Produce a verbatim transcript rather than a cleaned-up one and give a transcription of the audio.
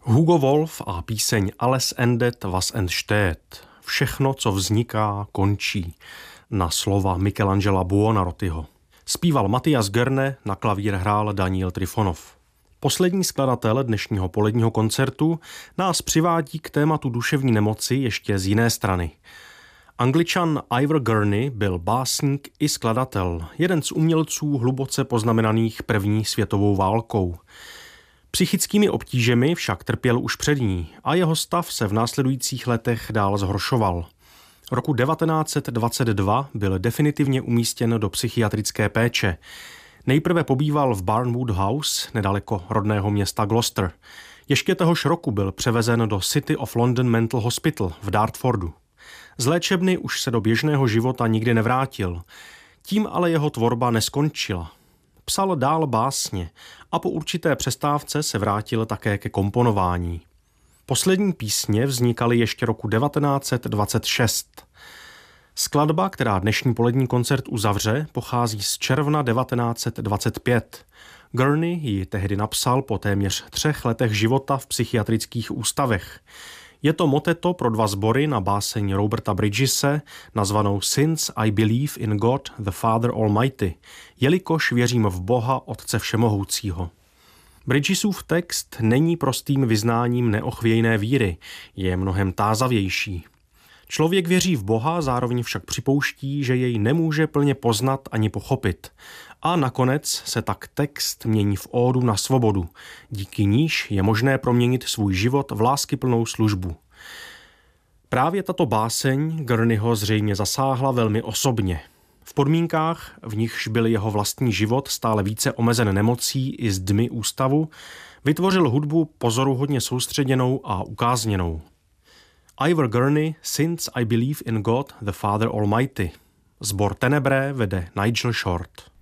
Hugo Wolf a píseň Alles endet, was entsteht. Všechno, co vzniká, končí. Na slova Michelangela Buonarrotiho. Zpíval Matthias Goerne, na klavír hrál Daniel Trifonov. Poslední skladatel dnešního poledního koncertu nás přivádí k tématu duševní nemoci ještě z jiné strany. Angličan Ivor Gurney byl básník i skladatel, jeden z umělců hluboce poznamenaných první světovou válkou. Psychickými obtížemi však trpěl už před ní a jeho stav se v následujících letech dál zhoršoval. Roku devatenáct set dvacet dva byl definitivně umístěn do psychiatrické péče. Nejprve pobýval v Barnwood House, nedaleko rodného města Gloucester. Ještě téhož roku byl převezen do City of London Mental Hospital v Dartfordu. Z léčebny už se do běžného života nikdy nevrátil. Tím ale jeho tvorba neskončila. Psal dál básně a po určité přestávce se vrátil také ke komponování. Poslední písně vznikaly ještě roku devatenáct set dvacet šest. Skladba, která dnešní polední koncert uzavře, pochází z června devatenáct set dvacet pět. Gurney ji tehdy napsal po téměř třech letech života v psychiatrických ústavech. Je to moteto pro dva sbory na báseň Roberta Bridgese, nazvanou Since I Believe in God the Father Almighty, jelikož věřím v Boha Otce Všemohoucího. Bridgesův text není prostým vyznáním neochvějné víry, je mnohem tázavější. Člověk věří v Boha, zároveň však připouští, že jej nemůže plně poznat ani pochopit. A nakonec se tak text mění v ódu na svobodu, díky níž je možné proměnit svůj život v láskyplnou službu. Právě tato báseň Gurneyho zřejmě zasáhla velmi osobně. V podmínkách, v nichž byl jeho vlastní život stále více omezen nemocí i zdmi ústavu, vytvořil hudbu pozoruhodně soustředěnou a ukázněnou. Ivor Gurney, Since I Believe in God the Father Almighty. Sbor Tenebrae vede Nigel Short.